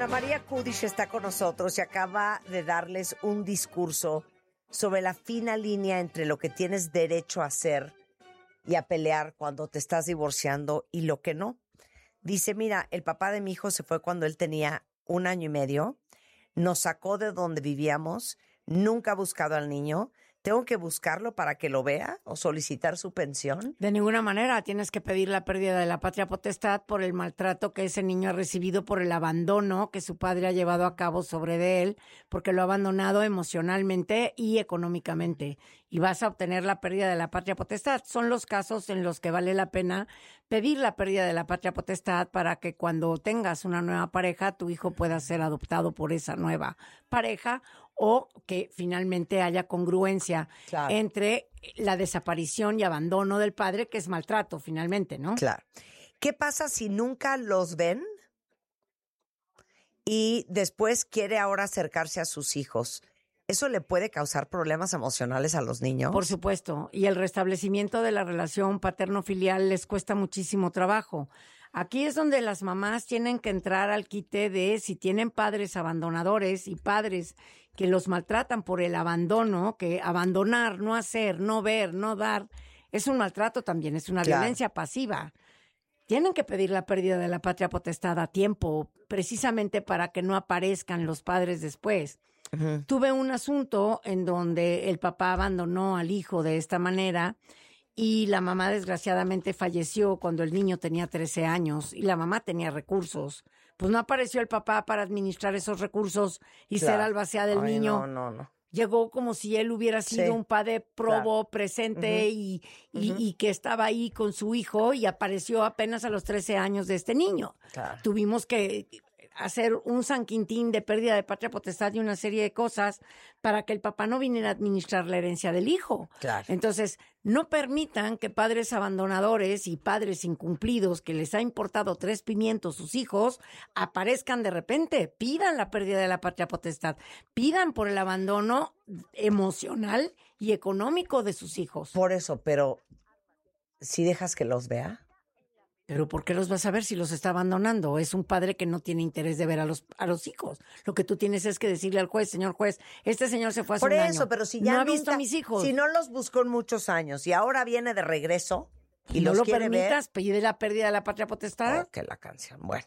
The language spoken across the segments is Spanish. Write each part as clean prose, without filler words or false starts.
María Kudish está con nosotros y acaba de darles un discurso sobre la fina línea entre lo que tienes derecho a hacer y a pelear cuando te estás divorciando y lo que no. Dice, mira, el papá de mi hijo se fue cuando él tenía 1 año y medio, nos sacó de donde vivíamos, nunca ha buscado al niño. ¿Tengo que buscarlo para que lo vea o solicitar su pensión? De ninguna manera. Tienes que pedir la pérdida de la patria potestad por el maltrato que ese niño ha recibido, por el abandono que su padre ha llevado a cabo sobre de él, porque lo ha abandonado emocionalmente y económicamente. Y vas a obtener la pérdida de la patria potestad. Son los casos en los que vale la pena pedir la pérdida de la patria potestad para que cuando tengas una nueva pareja, tu hijo pueda ser adoptado por esa nueva pareja, o que finalmente haya congruencia entre la desaparición y abandono del padre, que es maltrato finalmente, ¿no? Claro. ¿Qué pasa si nunca los ven y después quiere ahora acercarse a sus hijos? ¿Eso le puede causar problemas emocionales a los niños? Por supuesto. Y el restablecimiento de la relación paterno-filial les cuesta muchísimo trabajo. Aquí es donde las mamás tienen que entrar al quite de si tienen padres abandonadores y padres que los maltratan por el abandono, que abandonar, no hacer, no ver, no dar, es un maltrato también, es una violencia pasiva. Tienen que pedir la pérdida de la patria potestad a tiempo, precisamente para que no aparezcan los padres después. Uh-huh. Tuve un asunto en donde el papá abandonó al hijo de esta manera y la mamá desgraciadamente falleció cuando el niño tenía 13 años y la mamá tenía recursos. Pues no apareció el papá para administrar esos recursos y ser albacea del niño. No. Llegó como si él hubiera sido un padre probo, presente y que estaba ahí con su hijo y apareció apenas a los 13 años de este niño. Claro. Tuvimos que hacer un San Quintín de pérdida de patria potestad y una serie de cosas para que el papá no viniera a administrar la herencia del hijo. Claro. Entonces, no permitan que padres abandonadores y padres incumplidos que les ha importado 3 pimientos sus hijos aparezcan de repente. Pidan la pérdida de la patria potestad. Pidan por el abandono emocional y económico de sus hijos. Por eso, pero si dejas que los vea. ¿Pero por qué los vas a ver si los está abandonando? Es un padre que no tiene interés de ver a los hijos. Lo que tú tienes es que decirle al juez, señor juez, este señor se fue hace un año. Por eso, pero si ya no ha visto a mis hijos. Si no los buscó en muchos años y ahora viene de regreso y no los lo quiere permitas, ver, pide la pérdida de la patria potestad. Que la canción. Bueno,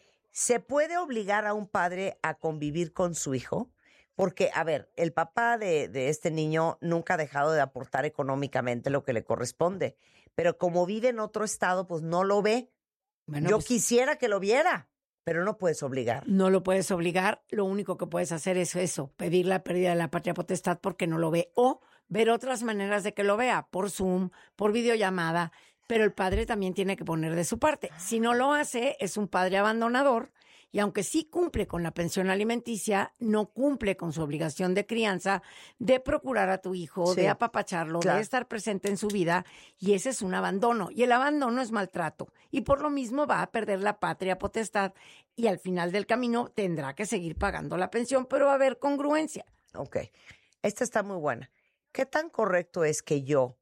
¿se puede obligar a un padre a convivir con su hijo? Porque, a ver, el papá de este niño nunca ha dejado de aportar económicamente lo que le corresponde, pero como vive en otro estado, pues no lo ve. Bueno, yo quisiera que lo viera, pero no puedes obligar. No lo puedes obligar, lo único que puedes hacer es eso, pedir la pérdida de la patria potestad porque no lo ve, o ver otras maneras de que lo vea, por Zoom, por videollamada, pero el padre también tiene que poner de su parte. Si no lo hace, es un padre abandonador, y aunque sí cumple con la pensión alimenticia, no cumple con su obligación de crianza, de procurar a tu hijo, de apapacharlo, de estar presente en su vida, y ese es un abandono. Y el abandono es maltrato. Y por lo mismo va a perder la patria potestad, y al final del camino tendrá que seguir pagando la pensión, pero va a haber congruencia. Ok. Esta está muy buena. ¿Qué tan correcto es que yo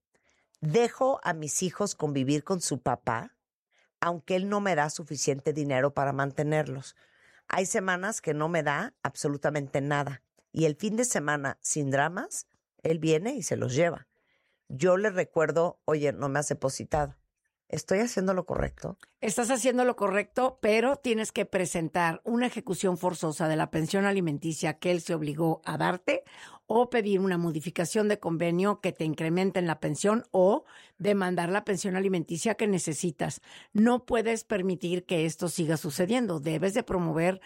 dejo a mis hijos convivir con su papá, aunque él no me da suficiente dinero para mantenerlos? Hay semanas que no me da absolutamente nada. Y el fin de semana, sin dramas, él viene y se los lleva. Yo le recuerdo, oye, no me has depositado. ¿Estoy haciendo lo correcto? Estás haciendo lo correcto, pero tienes que presentar una ejecución forzosa de la pensión alimenticia que él se obligó a darte, o pedir una modificación de convenio que te incremente en la pensión, o demandar la pensión alimenticia que necesitas. No puedes permitir que esto siga sucediendo. Debes de promover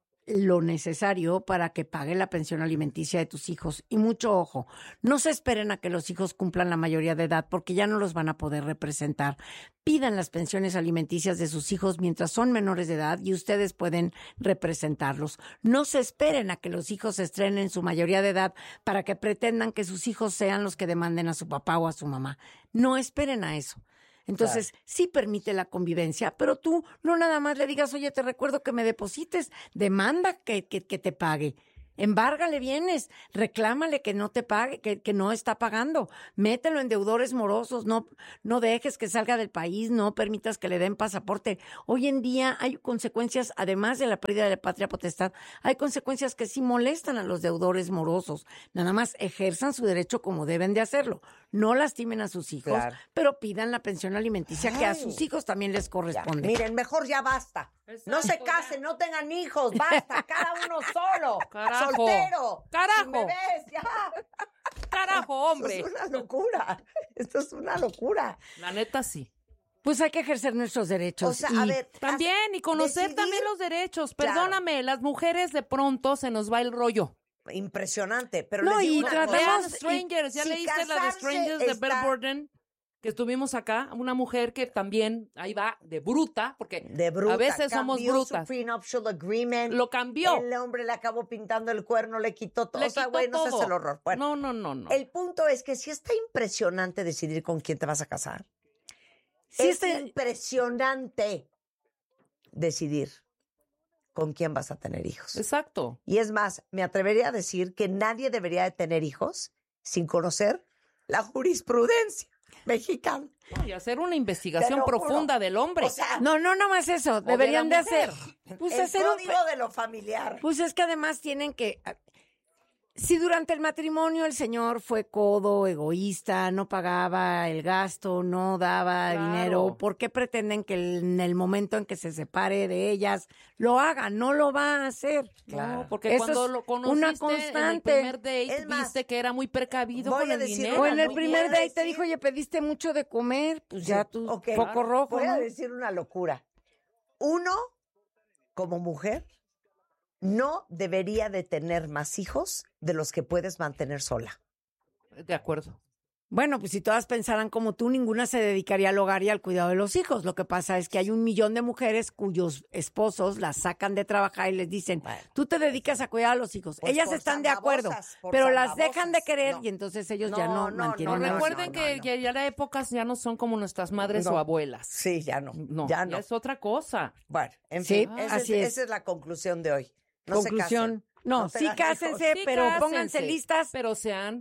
lo necesario para que pague la pensión alimenticia de tus hijos. Y mucho ojo, no se esperen a que los hijos cumplan la mayoría de edad porque ya no los van a poder representar. Pidan las pensiones alimenticias de sus hijos mientras son menores de edad y ustedes pueden representarlos. No se esperen a que los hijos se estrenen su mayoría de edad para que pretendan que sus hijos sean los que demanden a su papá o a su mamá. No esperen a eso. Entonces, sí permite la convivencia, pero tú no nada más le digas, oye, te recuerdo que me deposites, demanda que te pague. Embárgale bienes, reclámale que no te pague, que no está pagando, mételo en deudores morosos, no dejes que salga del país, no permitas que le den pasaporte. Hoy en día hay consecuencias, además de la pérdida de patria potestad, hay consecuencias que sí molestan a los deudores morosos. Nada más ejerzan su derecho como deben de hacerlo. No lastimen a sus hijos, Claro. pero pidan la pensión alimenticia que a sus hijos también les Ya, corresponde. miren, mejor ya basta. No se Exacto, casen, no tengan hijos, basta, cada uno solo. Carajo. Soltero. Carajo. Sin bebés, ya. Carajo, hombre. Esto es una locura. Esto es una locura. La neta sí. Pues hay que ejercer nuestros derechos. O sea, y a ver. También, y conocer decidir- también los derechos. Claro. Perdóname, las mujeres de pronto se nos va el rollo. Impresionante, pero No, les digo y una tratamos- cosa. Vean Strangers, ¿ya si leíste la de casarse Strangers de está- Bell Borden? Que estuvimos acá, una mujer que también, ahí va, de bruta, porque De bruta. a veces somos cambió brutas. Su prenuptial agreement. Lo cambió. El hombre le acabó pintando el cuerno, le quitó todo. Le O sea, quitó güey, no todo. es el horror. Bueno, No. el punto es que sí está impresionante decidir con quién te vas a casar. Sí es está- impresionante decidir con quién vas a tener hijos. Exacto. Y es más, me atrevería a decir que nadie debería de tener hijos sin conocer la jurisprudencia mexicana. No, y hacer una Te investigación lo juro. profunda del hombre. O sea, No más eso. de Deberían la de hacer. mujer. Pues el hacer un código de lo familiar. Pues es que además tienen que... Si durante el matrimonio el señor fue codo, egoísta, no pagaba el gasto, no daba Claro. dinero, ¿por qué pretenden que en el momento en que se separe de ellas lo haga? No lo va a hacer. No, porque Eso cuando es lo conociste una en el constante. primer date, Es más, viste que era muy precavido voy con a el decir dinero. O en el muy primer bien date te decir- dijo, oye, pediste mucho de comer, pues ya tú, Ok, poco rojo, Voy a ¿no? decir una locura. Uno, como mujer, no debería de tener más hijos de los que puedes mantener sola. De acuerdo. Bueno, pues si todas pensaran como tú, ninguna se dedicaría al hogar y al cuidado de los hijos. Lo que pasa es que hay 1 millón de mujeres cuyos esposos las sacan de trabajar y les dicen, Bueno. tú te dedicas a cuidar a los hijos. Pues Ellas por están de acuerdo, zambabosas, por pero las zambabosas. dejan de querer No. y entonces ellos ya no mantienen No, a los recuerden hijos. que ya las épocas ya no son como nuestras madres No. o abuelas. Sí, ya no. No, ya no. es otra cosa. Bueno, en Sí, fin, así es. esa es la conclusión de hoy. No se Conclusión. casen. No, tengan sí hijos. cásense, Sí, pero cásense, pónganse listas. Pero sean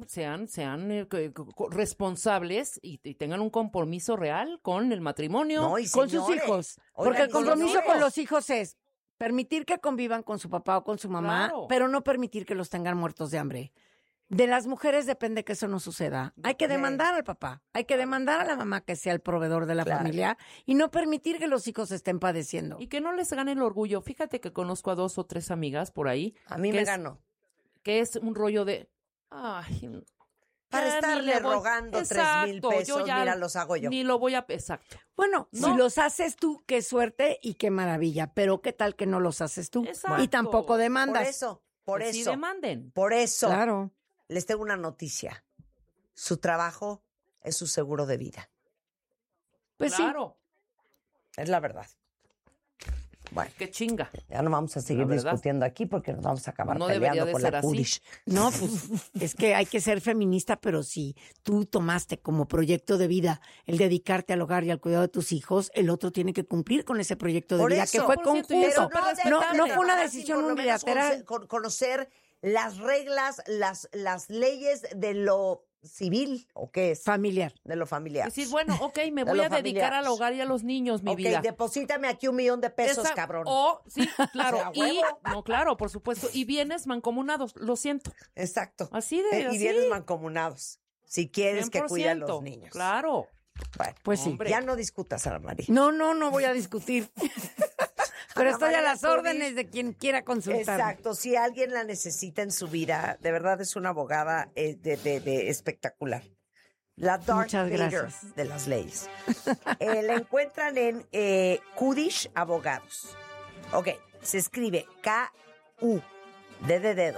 responsables y tengan un compromiso real con el matrimonio. No, y Con sus señores, hijos. oigan, Porque el y compromiso señores, con los hijos es permitir que convivan con su papá o con su mamá, Claro. pero no permitir que los tengan muertos de hambre. De las mujeres depende que eso no suceda. Hay que demandar al papá, hay que demandar a la mamá que sea el proveedor de la Claro. familia y no permitir que los hijos estén padeciendo. Y que no les gane el orgullo. Fíjate que conozco a 2 o 3 amigas por ahí. A mí que me es- ganó. Que es un rollo de... Ay, Para ya estarle ni le voy- rogando Exacto, 3,000 pesos, yo ya mira, los hago yo. Ni lo voy a... Exacto. Bueno, No. si los haces tú, qué suerte y qué maravilla, pero qué tal que no los haces tú Exacto. y tampoco Por demandas. eso, Que sí demanden. por eso, Claro. les tengo una noticia. Su trabajo es su seguro de vida. Pues sí. Claro. Es la verdad. Bueno, Qué chinga. ya no vamos a seguir La verdad. discutiendo aquí porque nos vamos a acabar No debería peleando de con ser la así. Kudish. No, pues es que hay que ser feminista, pero si tú tomaste como proyecto de vida el dedicarte al hogar y al cuidado de tus hijos, el otro tiene que cumplir con ese proyecto de Por vida eso. que fue Por cierto, y conjunto. eso, pero de- No, de no fue una trabajar sin decisión por lo menos unilateral. conocer las reglas, las leyes de lo civil, ¿o qué es? Familiar. De lo familiar. Decir, bueno, ok, me De voy lo a dedicar familiar. al hogar y a los niños, mi Ok, vida. deposítame aquí $1,000,000, Esa- cabrón. O, sí, claro. O sea, y, huevo. no, claro, por supuesto. Y bienes mancomunados, lo siento. Exacto. Así de, Y así. vienes mancomunados. Si quieres que cuide a los 100%, niños. Claro. Bueno, Pues sí. Hombre. ya no discutas, Ana María. No voy a discutir. Pero Ana estoy a María las Kudish. órdenes de quien quiera consultar. Exacto. Si alguien la necesita en su vida, de verdad es una abogada de espectacular. La Darth Muchas Vader gracias. de las leyes. La encuentran en Kudish Abogados. Ok, se escribe K-U, D de dedo,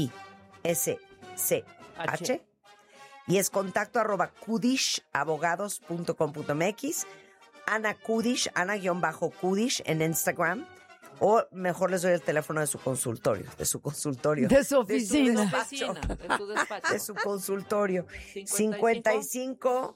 I-S-C-H. Y es contacto@kudishabogados.com.mx. Ana Kudish, Ana-Kudish en Instagram. O mejor les doy el teléfono de su consultorio. De su despacho. oficina. Vecina, de tu despacho. De su consultorio. 55 55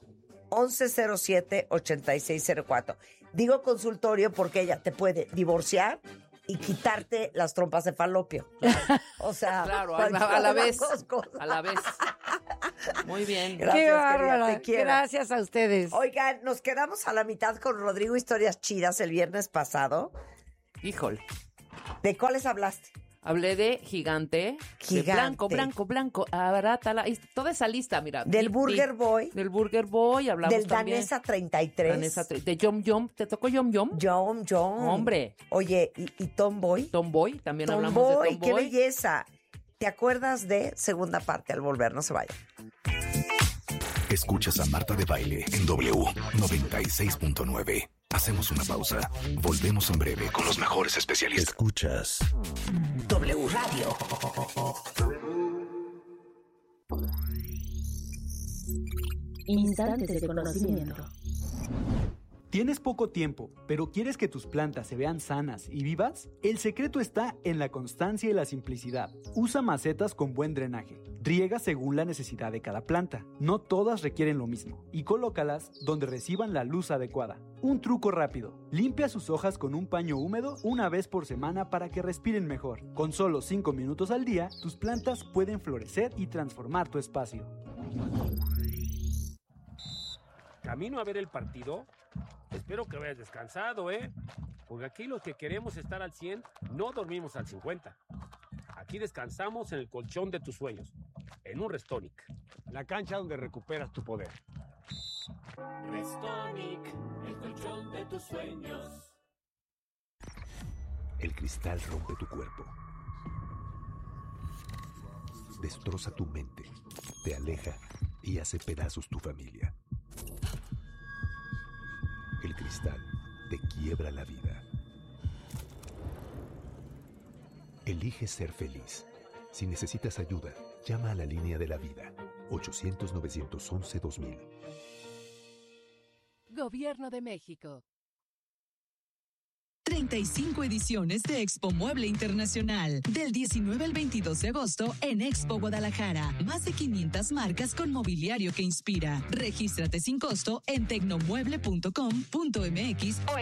1107 8604. Digo consultorio porque ella te puede divorciar, y quitarte las trompas de falopio. O sea, Claro, a la vez. Cosas. A la vez. Muy bien. Gracias, Qué querida, bárbara. te quiero. Gracias a ustedes. Oigan, nos quedamos a la mitad con Rodrigo Historias Chidas el viernes pasado. Híjole. ¿De cuáles hablaste? Hablé de gigante. Gigante. De blanco, abarátala. Toda esa lista, mira. Del Burger Boy. Del Burger Boy, hablamos Del también. Danesa 33. De Yum Yum. ¿Te tocó Yum Yum? Yum Yum. Hombre. Oye, ¿y Tomboy? Tomboy, también hablamos de Tomboy. ¡Qué belleza! ¿Te acuerdas de segunda parte al volver? No se vaya. Escuchas a Marta de Baile en W 96.9. Hacemos una pausa. Volvemos en breve con los mejores especialistas. Escuchas W Radio. Instantes de conocimiento. ¿Tienes poco tiempo, pero quieres que tus plantas se vean sanas y vivas? El secreto está en la constancia y la simplicidad. Usa macetas con buen drenaje. Riega según la necesidad de cada planta. No todas requieren lo mismo. Y colócalas donde reciban la luz adecuada. Un truco rápido. Limpia sus hojas con un paño húmedo una vez por semana para que respiren mejor. Con solo 5 minutos al día, tus plantas pueden florecer y transformar tu espacio. ¿Camino a ver el partido? Espero que vayas descansado, porque aquí los que queremos estar al 100 no dormimos al 50. Aquí descansamos en el colchón de tus sueños, en un Restonic, la cancha donde recuperas tu poder. Restonic, el colchón de tus sueños. El cristal rompe tu cuerpo. Destroza tu mente, te aleja y hace pedazos tu familia. El cristal te quiebra la vida. Elige ser feliz. Si necesitas ayuda, llama a la línea de la vida. 800-911-2000. Gobierno de México. 35 ediciones de Expo Mueble Internacional. Del 19 al 22 de agosto en Expo Guadalajara. Más de 500 marcas con mobiliario que inspira. Regístrate sin costo en tecnomueble.com.mx o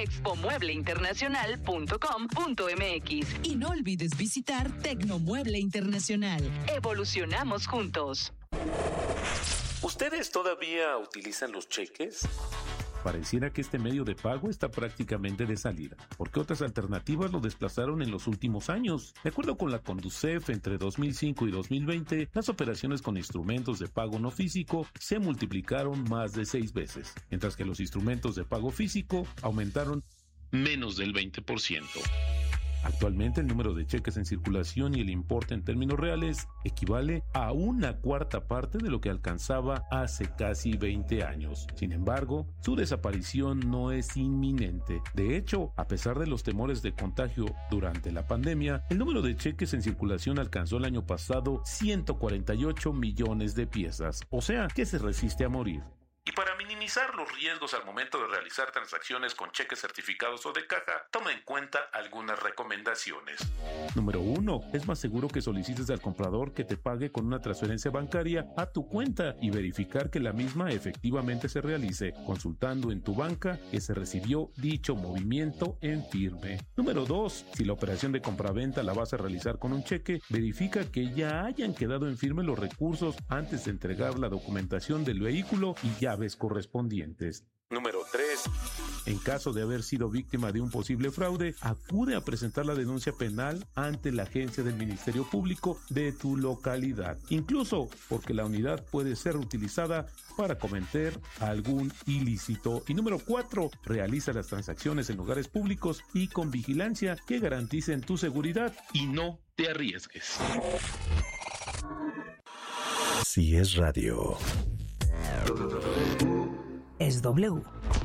expomuebleinternacional.com.mx. Y no olvides visitar Tecnomueble Internacional. Evolucionamos juntos. ¿Ustedes todavía utilizan los cheques? Pareciera que este medio de pago está prácticamente de salida, porque otras alternativas lo desplazaron en los últimos años. De acuerdo con la Conducef, entre 2005 y 2020, las operaciones con instrumentos de pago no físico se multiplicaron más de 6 veces, mientras que los instrumentos de pago físico aumentaron menos del 20%. Actualmente el número de cheques en circulación y el importe en términos reales equivale a 1/4 parte de lo que alcanzaba hace casi 20 años. Sin embargo, su desaparición no es inminente. De hecho, a pesar de los temores de contagio durante la pandemia, el número de cheques en circulación alcanzó el año pasado 148 millones de piezas, o sea, que se resiste a morir. Y para minimizar los riesgos al momento de realizar transacciones con cheques certificados o de caja, toma en cuenta algunas recomendaciones. Número 1. Es más seguro que solicites al comprador que te pague con una transferencia bancaria a tu cuenta y verificar que la misma efectivamente se realice, consultando en tu banca que se recibió dicho movimiento en firme. Número 2. Si la operación de compraventa la vas a realizar con un cheque, verifica que ya hayan quedado en firme los recursos antes de entregar la documentación del vehículo y llaves correspondientes. Número 3. En caso de haber sido víctima de un posible fraude, acude a presentar la denuncia penal ante la agencia del Ministerio Público de tu localidad, incluso porque la unidad puede ser utilizada para cometer algún ilícito. Y número 4. Realiza las transacciones en lugares públicos y con vigilancia que garanticen tu seguridad y no te arriesgues. Si es radio, es W.